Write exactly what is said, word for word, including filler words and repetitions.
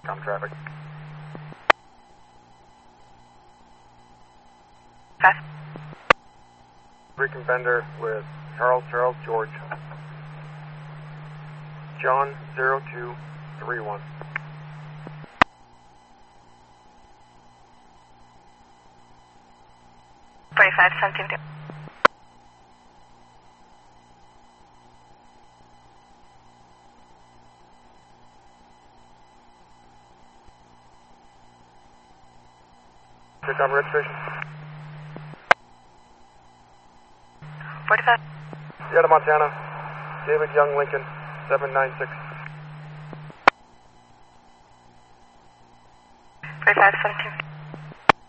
Com traffic. Fast. Freaking Bender with Charles, Charles, George. John zero two three one. forty-five something. Pick up registration. forty-five. Seattle, Montana. David Young Lincoln, seven nine six. forty-five seventeen.